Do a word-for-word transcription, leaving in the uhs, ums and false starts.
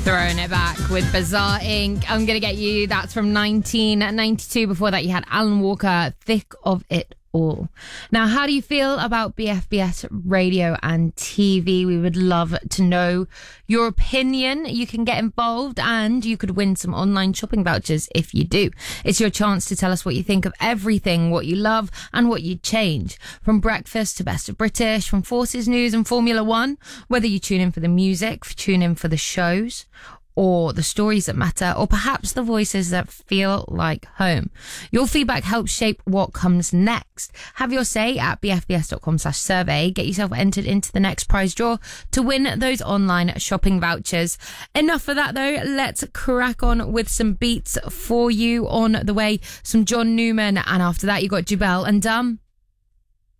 Throwing it back with Bizarre Incorporated. I'm going to get you. That's from nineteen ninety-two. Before that, you had Alan Walker, Thick of It All. Now, how do you feel about B F B S radio and T V? We would love to know your opinion. You can get involved and you could win some online shopping vouchers if you do. It's your chance to tell us what you think of everything, what you love and what you'd change. From breakfast to Best of British, from Forces News and Formula One, whether you tune in for the music, tune in for the shows, or the stories that matter, or perhaps the voices that feel like home. Your feedback helps shape what comes next. Have your say at bfbs.com slash survey. Get yourself entered into the next prize draw to win those online shopping vouchers. Enough of that though. Let's crack on with some beats for you. On the way, some John Newman, and after that you got Jubel and Dumb.